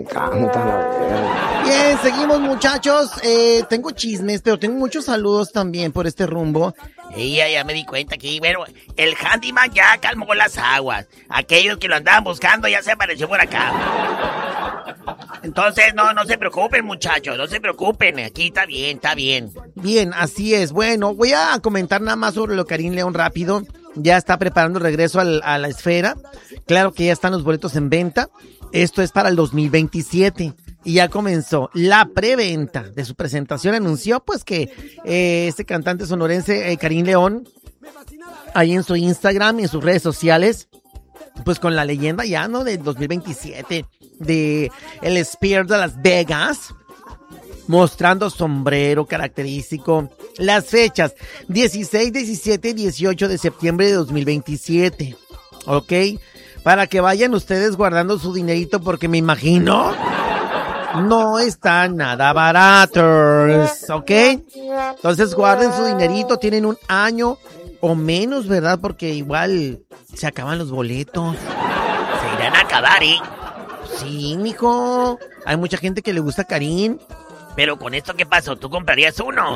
encanta la verdad. Bien, seguimos, muchachos. Tengo chismes, pero tengo muchos saludos también por este rumbo. Ya me di cuenta que, bueno, el handyman ya calmó las aguas. Aquellos que lo andaban buscando ya se apareció por acá. Entonces, no se preocupen, muchachos, no se preocupen. Aquí está bien. Bien, así es. Bueno, voy a comentar nada más sobre lo que Karim León rápido. Ya está preparando el regreso a la esfera. Claro que ya están los boletos en venta. Esto es para el 2027. Y ya comenzó la preventa de su presentación. Anunció pues que este cantante sonorense, Karim León, ahí en su Instagram y en sus redes sociales, pues con la leyenda ya, ¿no? Del 2027 de el Sphere de Las Vegas, mostrando sombrero característico. Las fechas 16, 17 y 18 de septiembre de 2027. ¿Ok? Para que vayan ustedes guardando su dinerito, porque me imagino no están nada baratos. ¿Ok? Entonces guarden su dinerito, tienen un año o menos, ¿verdad? Porque igual se acaban los boletos. Se irán a acabar, ¿eh? Sí, mijo. Hay mucha gente que le gusta Karim. Pero con esto, ¿qué pasó? ¿Tú comprarías uno?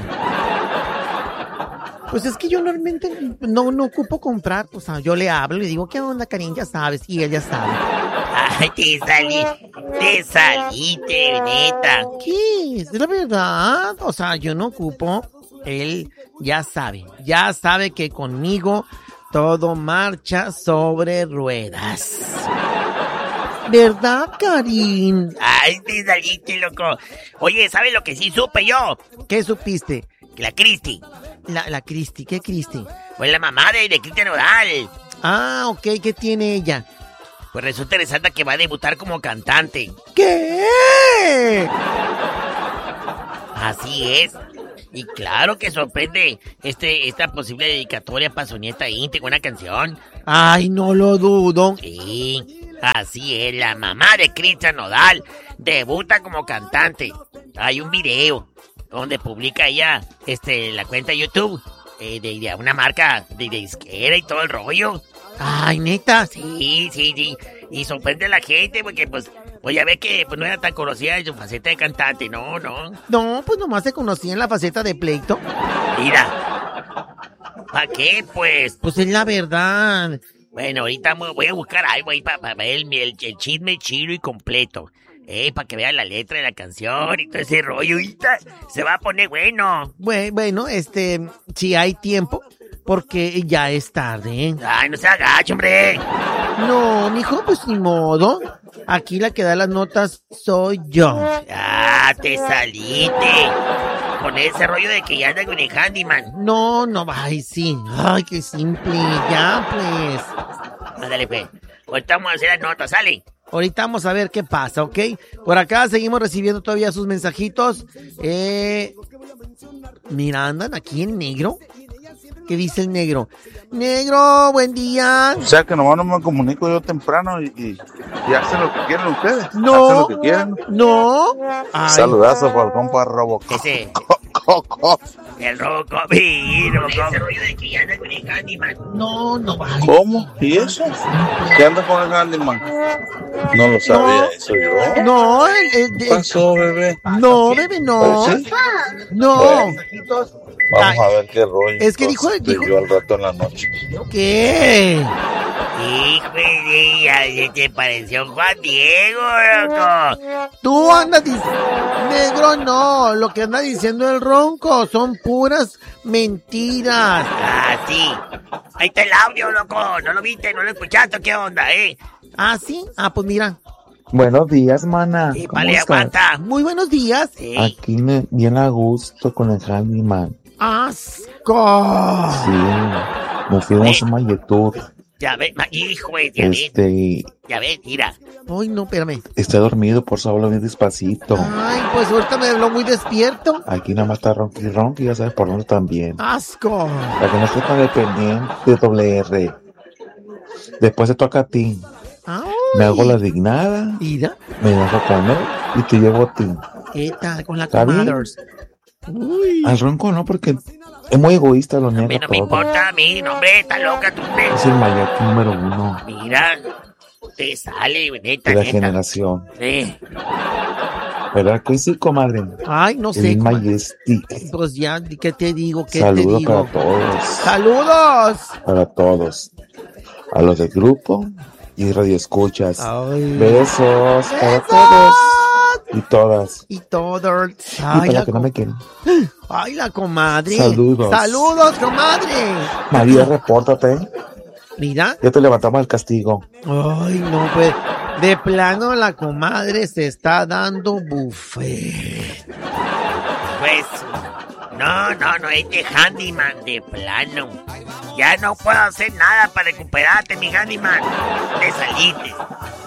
Pues es que yo normalmente no ocupo comprar. O sea, yo le hablo y digo, ¿qué onda, Karim? Ya sabes. Y él ya sabe. Ay, te saliste, neta. ¿Qué? Es la verdad. O sea, yo no ocupo. Él ya sabe que conmigo todo marcha sobre ruedas. ¿Verdad, Karim? Ay, te saliste, loco. Oye, ¿sabes lo que sí supe yo? ¿Qué supiste? Que la Cristi. La Cristi, ¿qué Cristi? Pues la mamá de Cristian Nodal. Ah, ok, ¿qué tiene ella? Pues resulta interesante que va a debutar como cantante. ¿Qué? Así es. Y claro que sorprende esta posible dedicatoria para su nieta íntegra, una canción. Ay, no lo dudo. Sí, así es, la mamá de Cristian Nodal debuta como cantante. Hay un video donde publica ella la cuenta de YouTube de una marca de disquera y todo el rollo. Ay, neta. Sí. Y sorprende a la gente porque pues ya ve que pues, no era tan conocida en su faceta de cantante, no. No, pues nomás se conocía en la faceta de pleito. Mira, ¿para qué, pues? Pues es la verdad. Bueno, ahorita voy a buscar algo ahí para ver el chisme chido y completo. Para que vean la letra de la canción y todo ese rollo. Ahorita se va a poner bueno. Bueno, si hay tiempo, porque ya es tarde. Ay, no se agache, hombre. No, mijo, pues ni modo. Aquí la que da las notas soy yo. Ah, te saliste. Con ese rollo de que ya anda con el handyman. No, ay, sí. Ay, qué simple. Ya, pues. Ándale, pues. Ahorita vamos a hacer las notas, ¿sale? Ahorita vamos a ver qué pasa, ¿ok? Por acá seguimos recibiendo todavía sus mensajitos. Mira, andan aquí en negro. ¿Qué dice el negro? Negro, buen día. O sea que nomás no me comunico yo temprano y hacen lo que quieren ustedes. No. Hacen lo que quieren. No. Ay. Saludazo para el compa Robocop. Ese. El Robocop. Ese rollo de que ya anda con el handyman. No. Ay. ¿Cómo? ¿Y eso? ¿Qué anda con el handyman? No lo sabía eso yo. No, ¿Qué pasó, bebé? No, bebé, no. ¿Sí? No. Bueno, vamos a ver qué rollo. Es que dijo yo al rato en la noche. ¿Qué? Hijo de te pareció Juan Diego, loco. Tú andas negro, no. Lo que anda diciendo el ronco son puras mentiras. Ah, sí. Ahí está el audio, loco. ¿No lo viste? ¿No lo escuchaste? ¿Qué onda, Ah, sí. Ah, pues mira. Buenos días, mana. Sí, ¿Cómo vale, estás? aguanta. Muy buenos días. Sí. Aquí bien a gusto con el handyman. ¡Asco! Sí, nos fuimos a Mayetur. Ya ves, hijo, ya ves, mira. Ay, no, espérame. Está dormido, por eso habla bien despacito. Ay, pues ahorita me habló muy despierto. Aquí nada más está ronqui, ya sabes por dónde también. ¡Asco! Para que no esté tan dependiente de doble R. Después te toca a ti. Ay. Me hago la dignada. Mira. Me dejo con él y te llevo a ti. ¿Qué tal con la ¿Está bien? Commanders? Uy. Al ronco no, porque es muy egoísta, lo A mí niega no me todo. importa, a mí, no, hombre, está loca tú, hombre. Es el mayor número 1 Mira, te sale, neta, de la neta. generación. ¿Verdad que sí, comadre? Ay, no sé. El comadre. Majestic. Pues ya, ¿qué te digo? ¿Qué te Saludos digo? para todos. ¡Saludos! Para todos. A los del grupo y radio escuchas. Ay. Besos para ¡Besos! todos y todas. Y todos. Y Ay, para la, que no me queden. ay, la comadre. Saludos. Saludos, comadre. María, repórtate. Mira. Ya te levantamos el castigo. Ay, no, pues. De plano la comadre se está dando buffet. Pues, no, este handyman de plano. Ya no puedo hacer nada para recuperarte, mi handyman. Te saliste.